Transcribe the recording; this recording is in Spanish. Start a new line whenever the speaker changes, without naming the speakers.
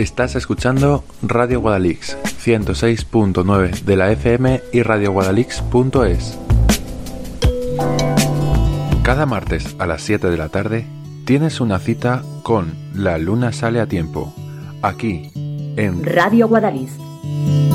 Estás escuchando Radio Guadalix, 106.9 de la FM y radioguadalix.es. Cada martes a las 7 de la tarde tienes una cita con La Luna Sale a Tiempo, aquí en
Radio Guadalix.